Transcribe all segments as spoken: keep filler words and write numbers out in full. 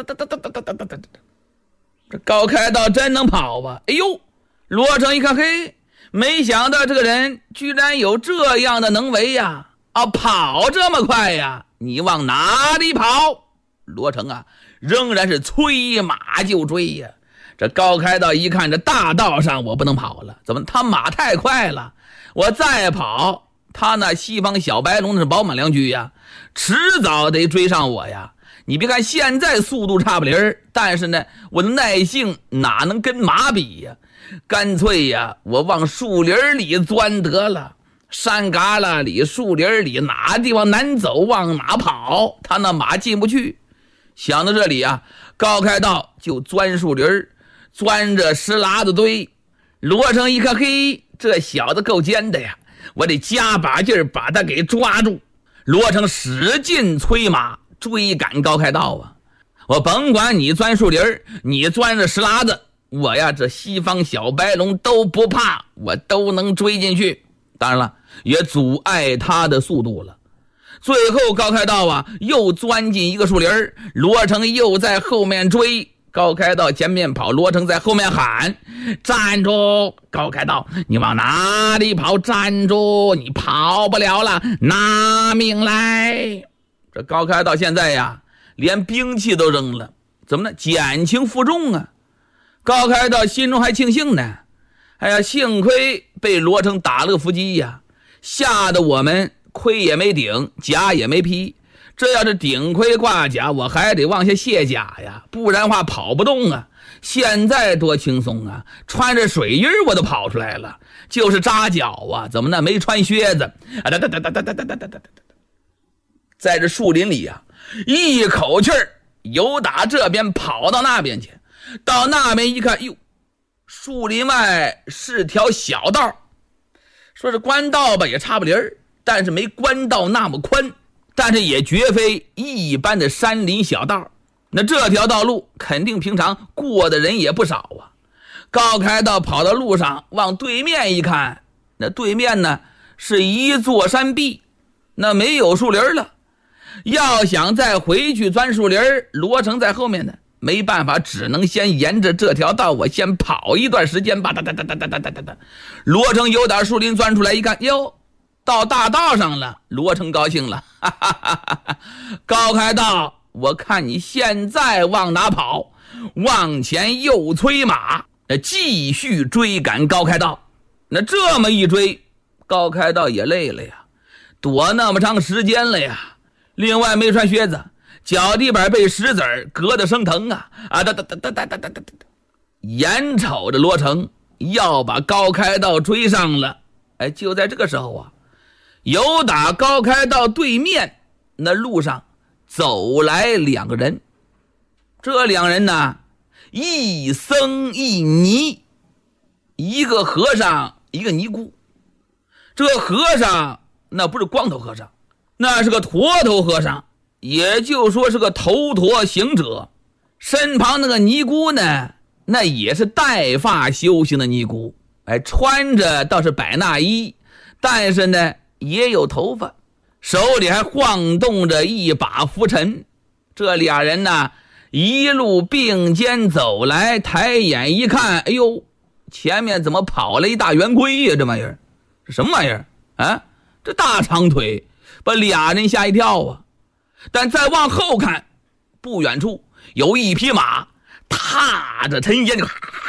哒哒哒哒哒哒哒哒哒，这高开道真能跑啊！哎呦，罗成一看，嘿，没想到这个人居然有这样的能为呀！啊，跑这么快呀！你往哪里跑？罗成啊，仍然是催马就追呀。这高开道一看，这大道上我不能跑了，怎么他马太快了？我再跑，他那西方小白龙是宝马良驹呀，迟早得追上我呀。你别看现在速度差不离儿，但是呢，我的耐性哪能跟马比呀？干脆呀，我往树林里钻得了。山旮旯里、树林里，哪地方难走往哪跑，他那马进不去。想到这里啊，高开道就钻树林，钻着石喇子堆。罗成一看，嘿，这小子够尖的呀，我得加把劲儿把他给抓住。罗成使劲催马追赶高开道啊！我甭管你钻树林，你钻着石喇子，我呀这西方小白龙都不怕，我都能追进去。当然了，也阻碍他的速度了。最后高开道啊又钻进一个树林，罗成又在后面追。高开道前面跑，罗成在后面喊：站住！高开道，你往哪里跑？站住！你跑不了了，拿命来！这高开道现在呀连兵器都扔了，怎么呢？减轻负重啊！高开道心中还庆幸呢，哎呀，幸亏被罗成打了个伏击呀，吓得我们盔也没顶，甲也没披。这要是顶盔挂甲，我还得往下卸甲呀，不然话跑不动啊。现在多轻松啊，穿着水衣我都跑出来了，就是扎脚啊，怎么呢？没穿靴子啊！哒哒哒哒哒哒哒哒哒哒，在这树林里啊，一口气儿由打这边跑到那边去，到那边一看，哟，树林外是条小道，说是官道吧，也差不离儿，但是没官道那么宽。但是也绝非一般的山林小道，那这条道路肯定平常过的人也不少啊。高开道跑到路上，往对面一看，那对面呢是一座山壁，那没有树林了。要想再回去钻树林，罗成在后面呢，没办法，只能先沿着这条道我先跑一段时间吧。哒哒哒哒哒哒哒哒，罗成由打树林钻出来一看，哟，到大道上了。罗成高兴了，哈哈哈哈，高开道，我看你现在往哪跑？往前又催马，继续追赶高开道。那这么一追，高开道也累了呀，躲那么长时间了呀。另外没穿靴子，脚底板被石子儿割得生疼啊啊！哒哒哒哒哒哒哒哒哒，眼瞅着罗成要把高开道追上了。哎，就在这个时候啊，由打高开道对面那路上走来两个人。这两人呢，一僧一尼，一个和尚一个尼姑。这个和尚那不是光头和尚，那是个驼头和尚，也就说是个头陀行者。身旁那个尼姑呢，那也是带发修行的尼姑，哎，穿着倒是百衲衣，但是呢也有头发，手里还晃动着一把拂尘。这俩人呢一路并肩走来，抬眼一看，哎呦，前面怎么跑了一大圆规呀？这玩意儿这什么玩意儿啊？这大长腿把俩人吓一跳啊！但再往后看，不远处有一匹马踏着尘烟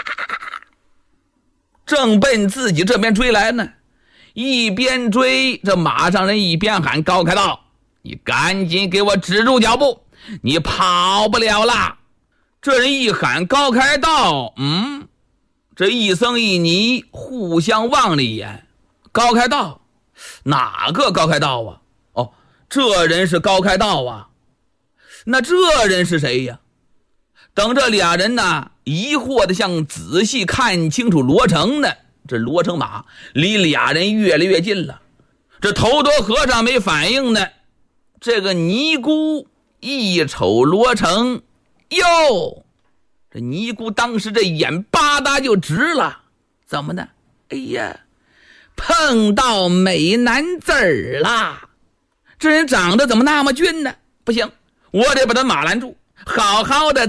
正奔自己这边追来呢。一边追，这马上人一边喊：高开道，你赶紧给我止住脚步，你跑不了了。这人一喊高开道，嗯，这一僧一尼互相望了一眼。高开道？哪个高开道啊？哦，这人是高开道啊。那这人是谁呀？等这俩人呢疑惑的向仔细看清楚罗成呢，这罗成马离俩人越来越近了。这头陀和尚没反应呢，这个尼姑一瞅罗成，哟，这尼姑当时这眼吧嗒就直了。怎么呢？哎呀，碰到美男子儿啦！这人长得怎么那么俊呢？不行，我得把他马拦住，好好的